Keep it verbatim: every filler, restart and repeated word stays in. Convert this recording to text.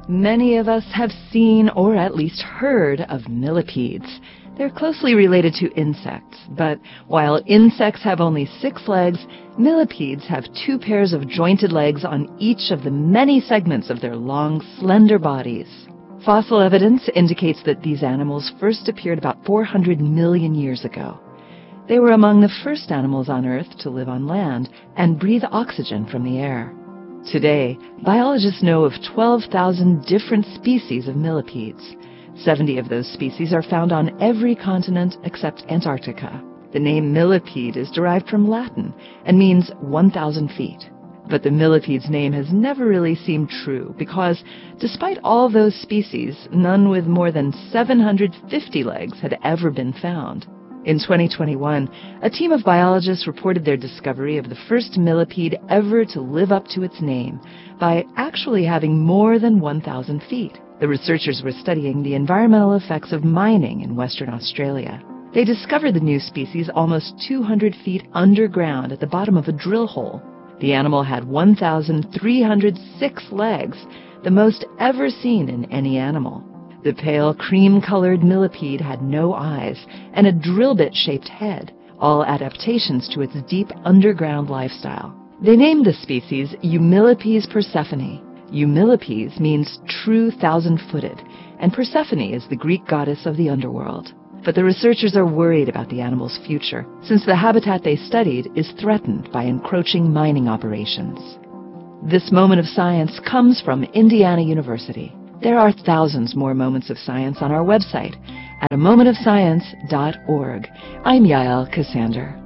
Many of us have seen or at least heard of millipedes. They're closely related to insects, but while insects have only six legs, millipedes have two pairs of jointed legs on each of the many segments of their long, slender bodies. Fossil evidence indicates that these animals first appeared about four hundred million years ago. They were among the first animals on Earth to live on land and breathe oxygen from the air. Today, biologists know of twelve thousand different species of millipedes. seventy of those species are found on every continent except Antarctica. The name millipede is derived from Latin and means one thousand feet. But the millipede's name has never really seemed true because, despite all those species, none with more than seven hundred fifty legs had ever been found. In twenty twenty-one, a team of biologists reported their discovery of the first millipede ever to live up to its name by actually having more than one thousand feet. The researchers were studying the environmental effects of mining in Western Australia. They discovered the new species almost two hundred feet underground at the bottom of a drill hole. The animal had one thousand three hundred six legs, the most ever seen in any animal. The pale cream-colored millipede had no eyes and a drill bit-shaped head, all adaptations to its deep underground lifestyle. They named the species Eumillipes persephone. Eumillipes means true thousand-footed, and Persephone is the Greek goddess of the underworld. But the researchers are worried about the animal's future, since the habitat they studied is threatened by encroaching mining operations. This moment of science comes from Indiana University. There are thousands more moments of science on our website at a moment of science dot org. I'm Yael Ksander.